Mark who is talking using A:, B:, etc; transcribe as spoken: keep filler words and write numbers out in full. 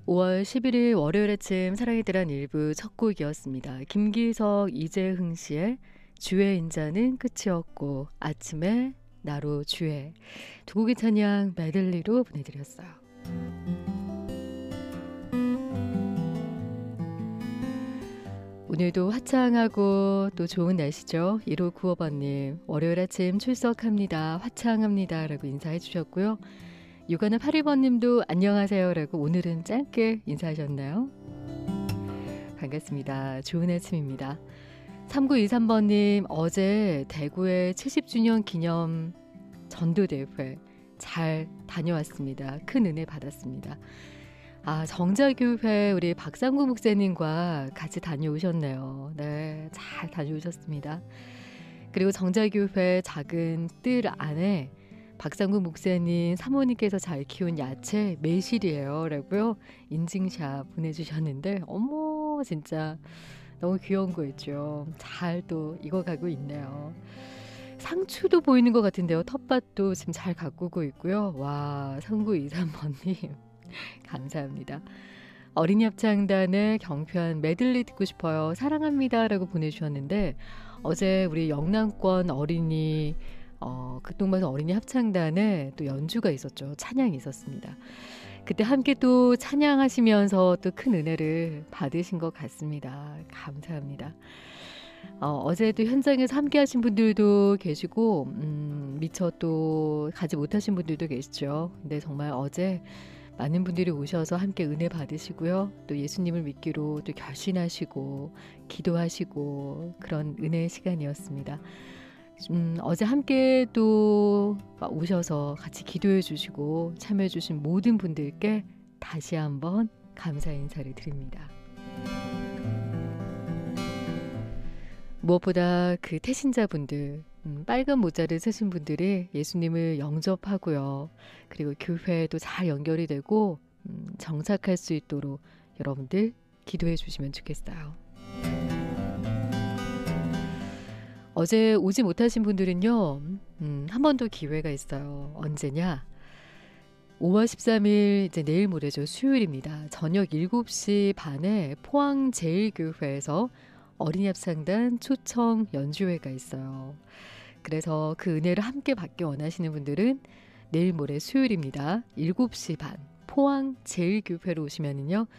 A: 오월 십일일 월요일 아침 사랑의 대란 일부 첫 곡이었습니다. 김기석, 이재흥 씨의 주의 인자는 끝이었고 아침에 나로 주의 두 곡의 찬양 메들리로 보내드렸어요. 오늘도 화창하고 또 좋은 날씨죠. 일오구오번님 월요일 아침 출석합니다. 화창합니다 라고 인사해 주셨고요. 육아는 팔일번님도 안녕하세요 라고 오늘은 짧게 인사하셨나요? 반갑습니다. 좋은 아침입니다. 삼구이삼번님 어제 대구의 칠십주년 기념 전도대회 잘 다녀왔습니다. 큰 은혜 받았습니다. 아, 정자교회 우리 박상구 목사님과 같이 다녀오셨네요. 네, 잘 다녀오셨습니다. 그리고 정자교회 작은 뜰 안에 박상구 목사님 사모님께서 잘 키운 야채 매실이에요 라고요. 인증샷 보내주셨는데 어머 진짜 너무 귀여운 거 있죠. 잘 또 익어가고 있네요. 상추도 보이는 것 같은데요. 텃밭도 지금 잘 가꾸고 있고요. 와, 삼구이삼번님 감사합니다. 어린이 합창단의 경쾌한 메들리 듣고 싶어요. 사랑합니다 라고 보내주셨는데 어제 우리 영남권 어린이 어, 극동방송 어린이 합창단에 또 연주가 있었죠. 찬양이 있었습니다. 그때 함께 또 찬양하시면서 또 큰 은혜를 받으신 것 같습니다. 감사합니다. 어, 어제도 현장에서 함께 하신 분들도 계시고 음, 미처 또 가지 못하신 분들도 계시죠. 근데 정말 어제 많은 분들이 오셔서 함께 은혜 받으시고요. 또 예수님을 믿기로 또 결심하시고 기도하시고 그런 은혜의 시간이었습니다. 음, 어제 함께 또 오셔서 같이 기도해 주시고 참여해 주신 모든 분들께 다시 한번 감사 인사를 드립니다. 무엇보다 그 태신자분들, 음, 빨간 모자를 쓰신 분들이 예수님을 영접하고요. 그리고 교회에도 잘 연결이 되고 음, 정착할 수 있도록 여러분들 기도해 주시면 좋겠어요. 어제 오지 못하신 분들은요. 음, 한 번 더 기회가 있어요. 언제냐? 오월 십삼일 이제 내일 모레죠. 수요일입니다. 저녁 일곱시 반에 포항 제일교회에서 어린이 합창단 초청 연주회가 있어요. 그래서 그 은혜를 함께 받기 원하시는 분들은 내일 모레 수요일입니다. 일곱시 반 포항 제일교회로 오시면은요.